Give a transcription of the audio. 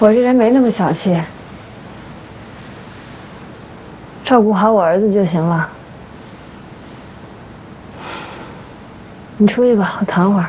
我这人没那么小气，照顾好我儿子就行了。你出去吧，我躺会儿。